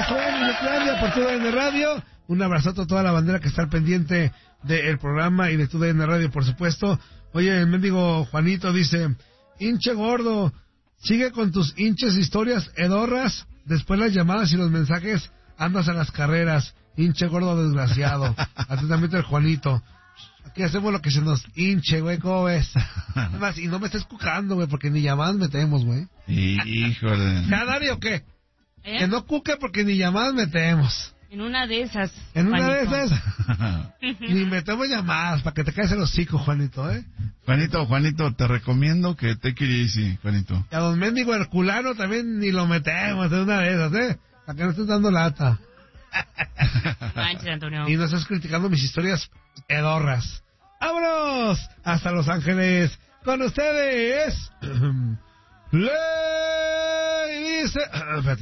soy Minuclandia por TUDN Radio. Un abrazote a toda la bandera que está al pendiente del programa y de TUDN Radio, por supuesto. Oye, el mendigo Juanito dice: hinche gordo, sigue con tus hinches historias hedorras. Después las llamadas y los mensajes andas a las carreras. Hinche gordo desgraciado. Atentamente el Juanito. Aquí hacemos lo que se nos hinche, güey, ¿cómo ves? Además, y no me estés cucando, güey, porque ni llamadas metemos, güey. Híjole. ¿Ya, Dari, o qué? Que no cuque porque ni llamadas metemos. En una de esas. En una Juanito. de esas. Ni metemos llamadas para que te caigas el hocico, Juanito, ¿eh? Juanito, te recomiendo que take it easy, Juanito. Y a don Mendigo Herculano también ni lo metemos en una de esas, ¿eh? Para que no estés dando lata. Manches, Antonio. Y no estás criticando mis historias hedorras. ¡Vámonos! Hasta Los Ángeles. Con ustedes. Le dice... Espérate.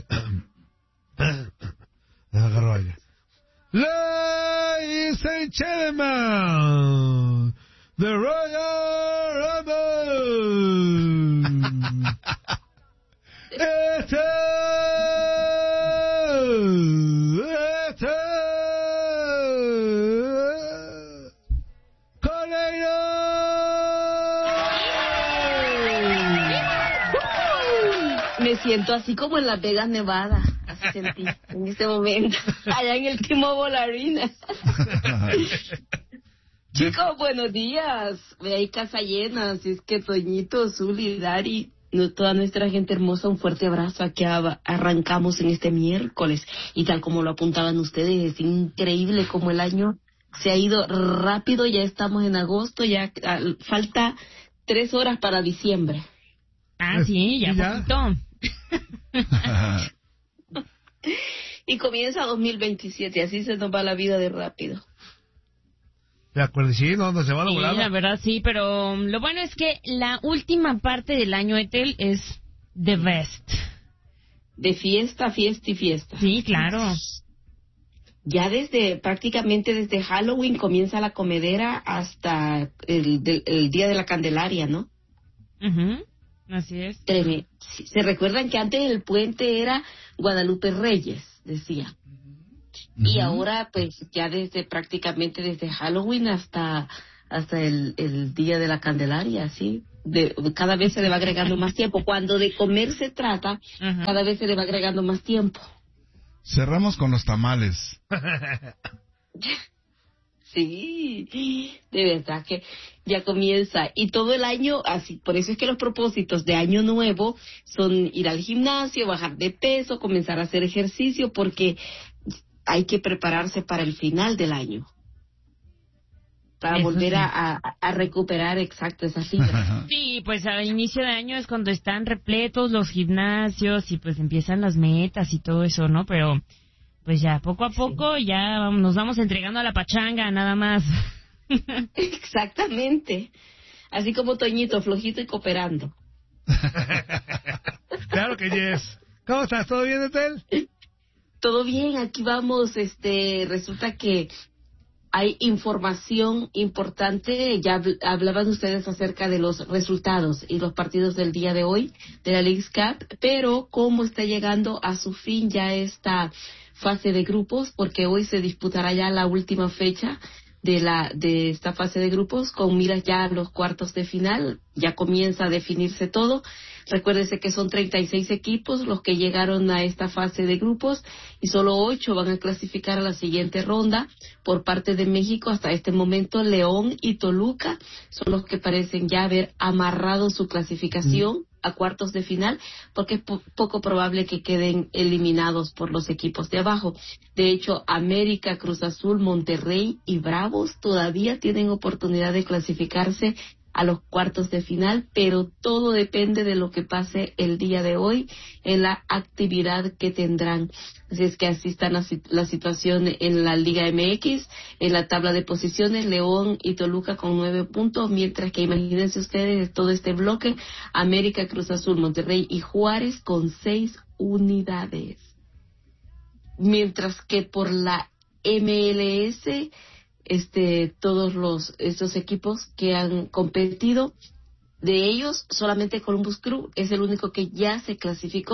Agarro aire. Ladies and gentlemen, the Royal Rumble. Me siento así como en Las Vegas, Nevada. Así sentí en este momento, allá en el T-Mobile Arena. Chicos, buenos días. Ve ahí casa llena, así es que Toñito, Zuli, Dari, toda nuestra gente hermosa, un fuerte abrazo. Aquí arrancamos en este miércoles. Y tal como lo apuntaban ustedes, es increíble como el año se ha ido rápido. Ya estamos en agosto, ya falta 3 horas para diciembre. Ah, sí, ya poquito. Y comienza 2027, así se nos va la vida de rápido. De acuerdo, sí, no se va a lograr. Sí, la verdad sí, pero lo bueno es que la última parte del año, Ethel, es the best. De fiesta, fiesta y fiesta. Sí, claro. Ya prácticamente desde Halloween comienza la comedera hasta el Día de la Candelaria, ¿no? Así es. ¿Se recuerdan que antes el puente era Guadalupe Reyes, decía? Y ahora, pues, ya prácticamente desde Halloween hasta el Día de la Candelaria, ¿sí? Cada vez se le va agregando más tiempo. Cuando de comer se trata, cada vez se le va agregando más tiempo. Cerramos con los tamales. Sí, de verdad que ya comienza. Y todo el año, así, por eso es que los propósitos de año nuevo son ir al gimnasio, bajar de peso, comenzar a hacer ejercicio, porque hay que prepararse para el final del año. Para eso volver sí. a recuperar, exacto, esa cifra. Sí, pues al inicio de año es cuando están repletos los gimnasios y pues empiezan las metas y todo eso, ¿no? Pero pues ya, poco a poco, ya nos vamos entregando a la pachanga, nada más. Exactamente. Así como Toñito, flojito y cooperando. Claro que yes. ¿Cómo estás? ¿Todo bien, Ethel? Todo bien, aquí vamos. Resulta que hay información importante. Ya hablaban ustedes acerca de los resultados y los partidos del día de hoy de la Leagues Cup, pero cómo está llegando a su fin ya esta fase de grupos, porque hoy se disputará ya la última fecha de esta fase de grupos, con miras ya a los cuartos de final. Ya comienza a definirse todo. Recuérdense que son 36 equipos los que llegaron a esta fase de grupos y solo 8 van a clasificar a la siguiente ronda. Por parte de México, hasta este momento, León y Toluca son los que parecen ya haber amarrado su clasificación a cuartos de final, porque es poco probable que queden eliminados por los equipos de abajo. De hecho, América, Cruz Azul, Monterrey y Bravos todavía tienen oportunidad de clasificarse a los cuartos de final, pero todo depende de lo que pase el día de hoy en la actividad que tendrán. Así es que así está la situación en la Liga MX, en la tabla de posiciones, León y Toluca con 9 puntos, mientras que imagínense ustedes todo este bloque, América, Cruz Azul, Monterrey y Juárez con 6 unidades. Mientras que por la MLS, todos estos equipos que han competido, de ellos solamente Columbus Crew es el único que ya se clasificó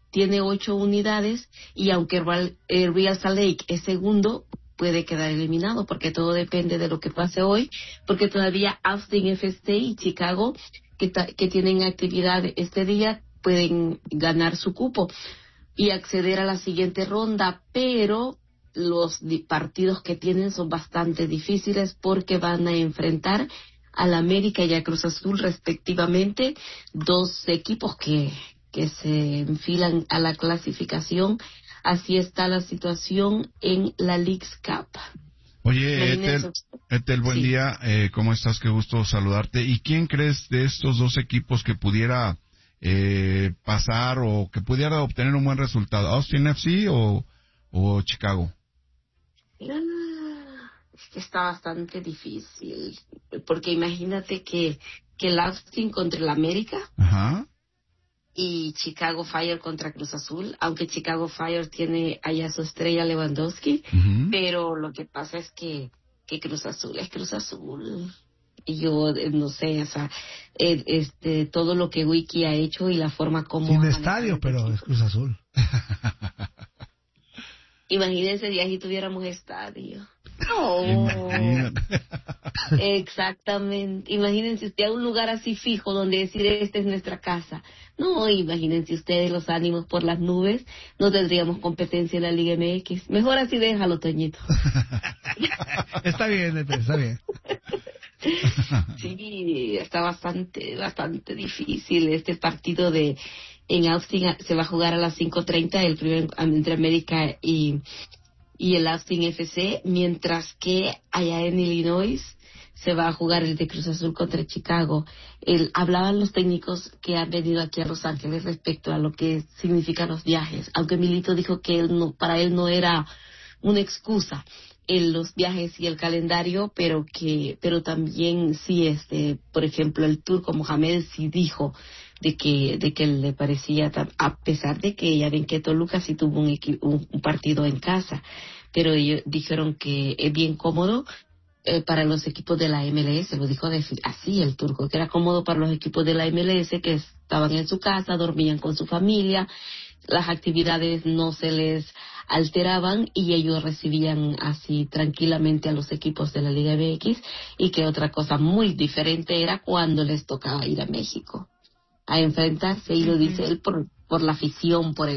tiene 8 unidades y aunque Real Salt Lake es segundo, puede quedar eliminado porque todo depende de lo que pase hoy, porque todavía Austin FC y Chicago, que tienen actividad este día, pueden ganar su cupo y acceder a la siguiente ronda, pero los partidos que tienen son bastante difíciles porque van a enfrentar al América y a Cruz Azul respectivamente, 2 equipos que se enfilan a la clasificación. Así está la situación en la Leagues Cup. Oye, Ethel, buen día, ¿cómo estás? Qué gusto saludarte. ¿Y quién crees de estos 2 equipos que pudiera pasar o que pudiera obtener un buen resultado? ¿Austin FC o Chicago? Es que está bastante difícil, porque imagínate que el Austin contra el América. Ajá. Y Chicago Fire contra Cruz Azul, aunque Chicago Fire tiene allá su estrella Lewandowski, pero lo que pasa es que Cruz Azul es Cruz Azul. Y yo no sé, o sea, todo lo que Wiki ha hecho y la forma como... Sin estadio, pero es Cruz Azul. Imagínense si allí tuviéramos estadio. No. Exactamente. Imagínense usted a un lugar así fijo donde decir esta es nuestra casa. No, imagínense ustedes los ánimos por las nubes. No tendríamos competencia en la Liga MX. Mejor así déjalo, Toñito. Está bien, está bien. Sí, está bastante difícil este partido en Austin. Se va a jugar a las 5:30 el primer entre América y el Austin FC, mientras que allá en Illinois se va a jugar el de Cruz Azul contra Chicago. Hablaban los técnicos que han venido aquí a Los Ángeles respecto a lo que significan los viajes, aunque Milito dijo que para él no era una excusa en los viajes y el calendario, pero también sí, por ejemplo, el turco Mohamed sí dijo de que le parecía, a pesar de que ya ven que Toluca sí tuvo un partido en casa, pero ellos dijeron que es bien cómodo para los equipos de la MLS, lo dijo así el turco, que era cómodo para los equipos de la MLS que estaban en su casa, dormían con su familia, las actividades no se les alteraban y ellos recibían así tranquilamente a los equipos de la Liga MX, y que otra cosa muy diferente era cuando les tocaba ir a México a enfrentarse, y lo dice él por la afición, por